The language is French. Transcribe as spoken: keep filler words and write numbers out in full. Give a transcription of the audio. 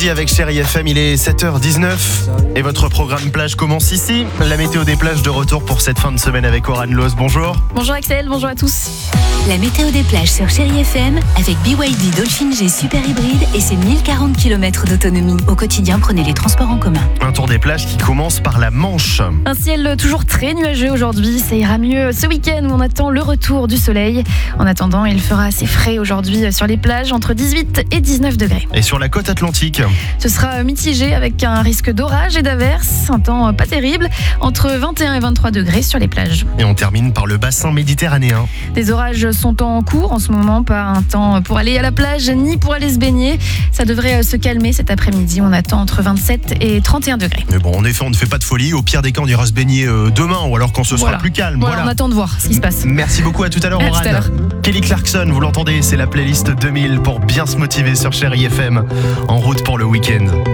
midi avec Chérie F M, il est sept heures dix-neuf et votre programme plage commence ici. La météo des plages de retour pour cette fin de semaine avec Oran Loos. Bonjour. Bonjour Axel, bonjour à tous. La météo des plages sur Chérie F M avec B Y D Dolphin G Super Hybride et ses mille quarante kilomètres d'autonomie. Au quotidien, prenez les transports en commun. Un tour des plages qui commence par la Manche. Un ciel toujours très nuageux aujourd'hui, ça ira mieux ce week-end où on attend le retour du soleil. En attendant, il fera assez frais aujourd'hui sur les plages, entre dix-huit et dix-neuf degrés. Et sur la côte atlantique, Ce sera mitigé avec un risque d'orage et d'averse, un temps pas terrible, entre vingt et un et vingt-trois degrés sur les plages. et on termine par le bassin méditerranéen. Des orages sont en cours en ce moment, pas un temps pour aller à la plage ni pour aller se baigner. Ça devrait se calmer cet après-midi, on attend entre vingt-sept et trente et un degrés. Mais bon, en effet, on ne fait pas de folie. Au pire des cas, on ira se baigner euh, demain ou alors quand ce sera Voilà. plus calme. Voilà, Voilà. on attend de voir ce qui se passe. Merci beaucoup, à tout à l'heure, À Oran. tout à l'heure. Kelly Clarkson, vous l'entendez, c'est la playlist deux mille pour bien se motiver sur Chérie F M. En route pour le week-end.